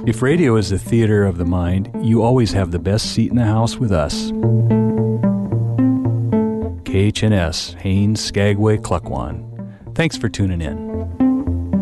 If radio is the theater of the mind, you always have the best seat in the house with us. KHNS, Haines, Skagway, Klukwan. Thanks for tuning in.